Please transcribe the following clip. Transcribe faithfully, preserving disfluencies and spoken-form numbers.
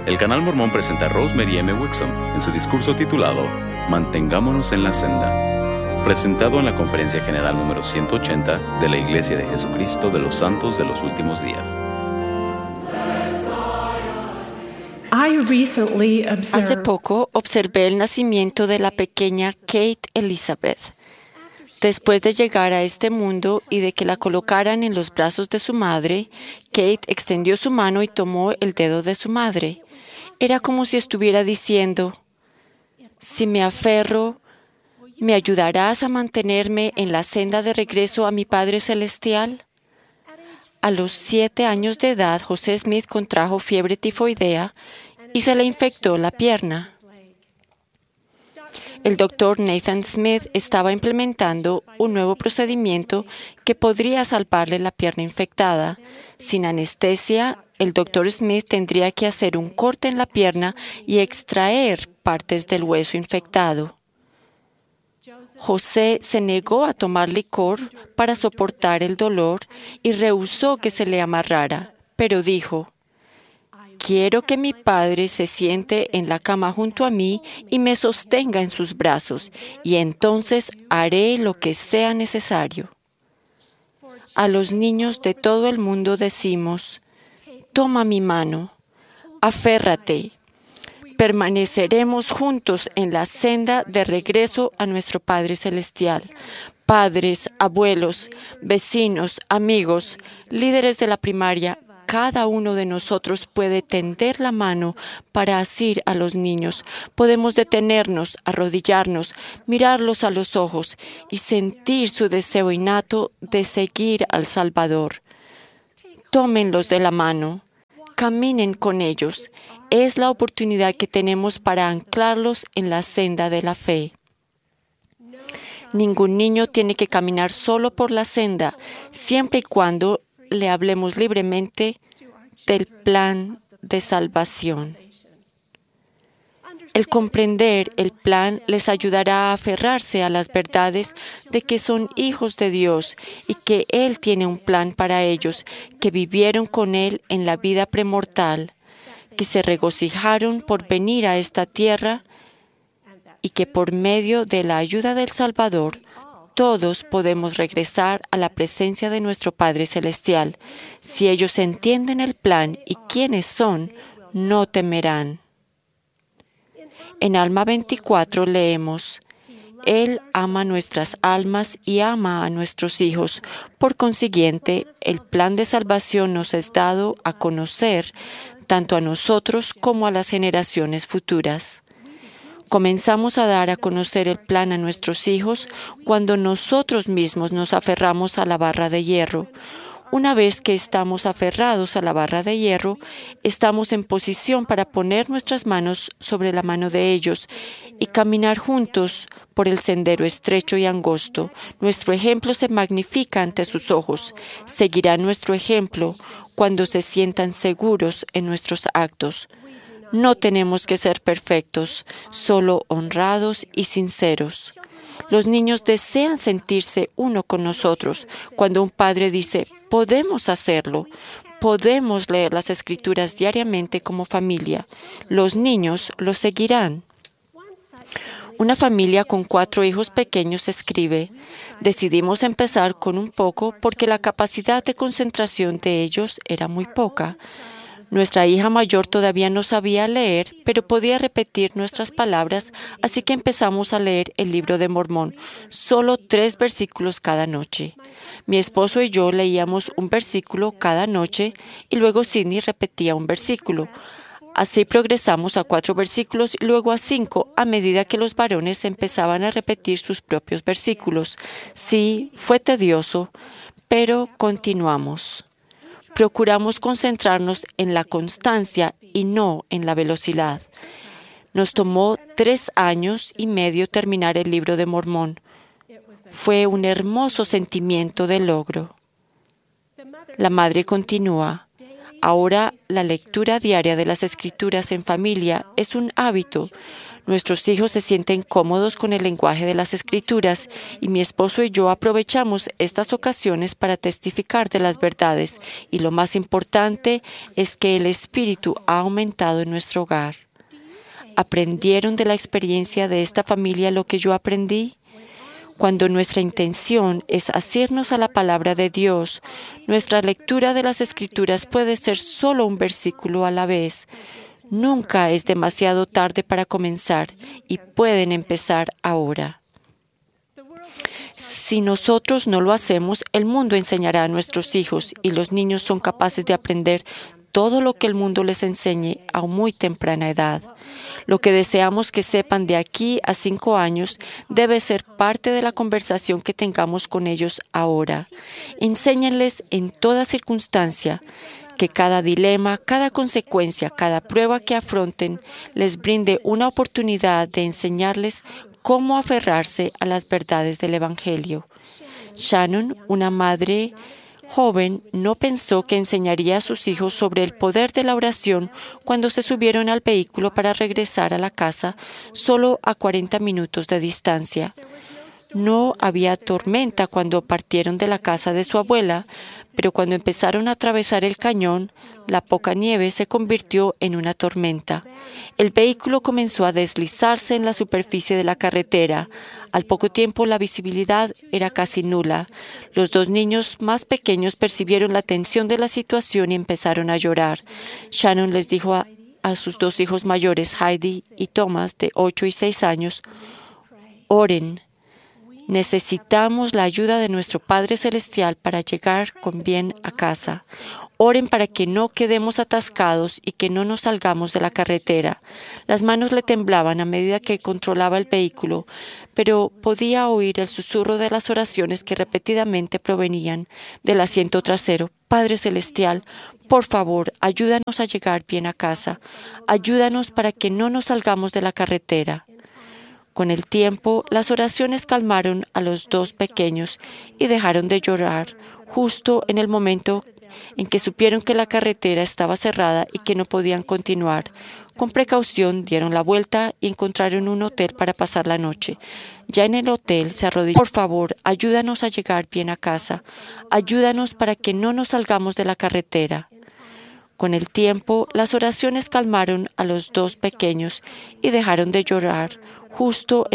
El Canal Mormón presenta a Rosemary M. Wixom en su discurso titulado Mantengámonos en la senda, presentado en la Conferencia General número ciento ochenta de la Iglesia de Jesucristo de los Santos de los Últimos Días. Hace poco observé el nacimiento de la pequeña Kate Elizabeth. Después de llegar a este mundo y de que la colocaran en los brazos de su madre, Kate extendió su mano y tomó el dedo de su madre. Era como si estuviera diciendo, si me aferro, ¿me ayudarás a mantenerme en la senda de regreso a mi Padre Celestial? A los siete años de edad, José Smith contrajo fiebre tifoidea y se le infectó la pierna. El doctor Nathan Smith estaba implementando un nuevo procedimiento que podría salvarle la pierna infectada. Sin anestesia, el doctor Smith tendría que hacer un corte en la pierna y extraer partes del hueso infectado. José se negó a tomar licor para soportar el dolor y rehusó que se le amarrara, pero dijo, quiero que mi padre se siente en la cama junto a mí y me sostenga en sus brazos, y entonces haré lo que sea necesario. A los niños de todo el mundo decimos, toma mi mano, aférrate. Permaneceremos juntos en la senda de regreso a nuestro Padre Celestial. Padres, abuelos, vecinos, amigos, líderes de la primaria, cada uno de nosotros puede tender la mano para asir a los niños. Podemos detenernos, arrodillarnos, mirarlos a los ojos y sentir su deseo innato de seguir al Salvador. Tómenlos de la mano, caminen con ellos. Es la oportunidad que tenemos para anclarlos en la senda de la fe. Ningún niño tiene que caminar solo por la senda, siempre y cuando le hablemos libremente del plan de salvación. El comprender el plan les ayudará a aferrarse a las verdades de que son hijos de Dios y que Él tiene un plan para ellos, que vivieron con Él en la vida premortal, que se regocijaron por venir a esta tierra y que por medio de la ayuda del Salvador, todos podemos regresar a la presencia de nuestro Padre Celestial. Si ellos entienden el plan y quiénes son, no temerán. En Alma veinticuatro leemos, Él ama nuestras almas y ama a nuestros hijos. Por consiguiente, el plan de salvación nos es dado a conocer tanto a nosotros como a las generaciones futuras. Comenzamos a dar a conocer el plan a nuestros hijos cuando nosotros mismos nos aferramos a la barra de hierro. Una vez que estamos aferrados a la barra de hierro, estamos en posición para poner nuestras manos sobre la mano de ellos y caminar juntos por el sendero estrecho y angosto. Nuestro ejemplo se magnifica ante sus ojos. Seguirán nuestro ejemplo cuando se sientan seguros en nuestros actos. No tenemos que ser perfectos, solo honrados y sinceros. Los niños desean sentirse uno con nosotros. Cuando un padre dice, podemos hacerlo, podemos leer las Escrituras diariamente como familia, los niños lo seguirán. Una familia con cuatro hijos pequeños escribe, decidimos empezar con un poco porque la capacidad de concentración de ellos era muy poca. Nuestra hija mayor todavía no sabía leer, pero podía repetir nuestras palabras, así que empezamos a leer el libro de Mormón, solo tres versículos cada noche. Mi esposo y yo leíamos un versículo cada noche y luego Sidney repetía un versículo. Así progresamos a cuatro versículos y luego a cinco a medida que los varones empezaban a repetir sus propios versículos. Sí, fue tedioso, pero continuamos. Procuramos concentrarnos en la constancia y no en la velocidad. Nos tomó tres años y medio terminar el libro de Mormón. Fue un hermoso sentimiento de logro. La madre continúa. Ahora, la lectura diaria de las Escrituras en familia es un hábito. Nuestros hijos se sienten cómodos con el lenguaje de las Escrituras y mi esposo y yo aprovechamos estas ocasiones para testificar de las verdades. Y lo más importante es que el Espíritu ha aumentado en nuestro hogar. ¿Aprendieron de la experiencia de esta familia lo que yo aprendí? Cuando nuestra intención es asirnos a la palabra de Dios, nuestra lectura de las Escrituras puede ser solo un versículo a la vez. Nunca es demasiado tarde para comenzar y pueden empezar ahora. Si nosotros no lo hacemos, el mundo enseñará a nuestros hijos y los niños son capaces de aprender todo lo que el mundo les enseñe a muy temprana edad. Lo que deseamos que sepan de aquí a cinco años debe ser parte de la conversación que tengamos con ellos ahora. Enséñenles en toda circunstancia que cada dilema, cada consecuencia, cada prueba que afronten les brinde una oportunidad de enseñarles cómo aferrarse a las verdades del Evangelio. Shannon, una madre joven, no pensó que enseñaría a sus hijos sobre el poder de la oración cuando se subieron al vehículo para regresar a la casa solo a cuarenta minutos de distancia. No había tormenta cuando partieron de la casa de su abuela, pero cuando empezaron a atravesar el cañón, la poca nieve se convirtió en una tormenta. El vehículo comenzó a deslizarse en la superficie de la carretera. Al poco tiempo la visibilidad era casi nula. Los dos niños más pequeños percibieron la tensión de la situación y empezaron a llorar. Shannon les dijo a, a sus dos hijos mayores, Heidi y Thomas, de ocho y seis años, «Oren. Necesitamos la ayuda de nuestro Padre Celestial para llegar con bien a casa. Oren para que no quedemos atascados y que no nos salgamos de la carretera». Las manos le temblaban a medida que controlaba el vehículo, pero podía oír el susurro de las oraciones que repetidamente provenían del asiento trasero. «Padre Celestial, por favor, ayúdanos a llegar bien a casa. Ayúdanos para que no nos salgamos de la carretera». Con el tiempo, las oraciones calmaron a los dos pequeños y dejaron de llorar justo en el momento en que supieron que la carretera estaba cerrada y que no podían continuar. Con precaución dieron la vuelta y encontraron un hotel para pasar la noche. Ya en el hotel se arrodillaron. «Por favor, ayúdanos a llegar bien a casa. Ayúdanos para que no nos salgamos de la carretera». Con el tiempo, las oraciones calmaron a los dos pequeños y dejaron de llorar justo en